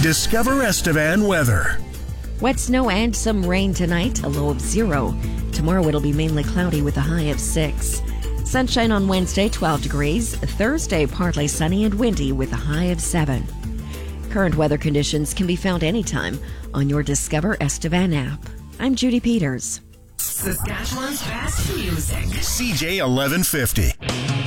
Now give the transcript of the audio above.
Discover Estevan weather. Wet snow and some rain tonight, a low of 0. Tomorrow it'll be mainly cloudy with a high of 6. Sunshine on Wednesday, 12 degrees. Thursday, partly sunny and windy with a high of 7. Current weather conditions can be found anytime on your Discover Estevan app. I'm Judy Peters. Saskatchewan's best music. CJ 1150.